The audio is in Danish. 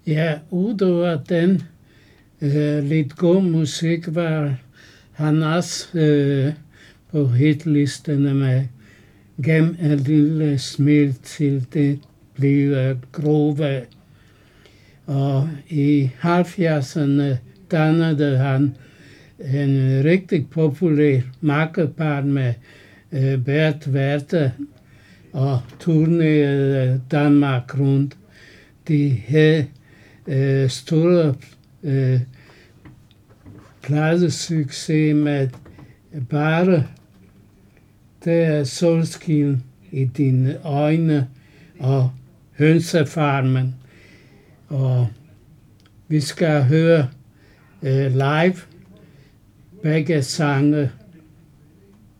Ja, udover den lidt god musik var han også på hitlisterne med Gem et lille smil til det bliver grove. Og i 70'erne dannede han en rigtig populær makkerpar med Bert Werther og turnerede Danmark rundt. De havde store pladesucces med Bare der er solskin i dine øjne og Hønsefarmen. Og vi skal høre live begge sange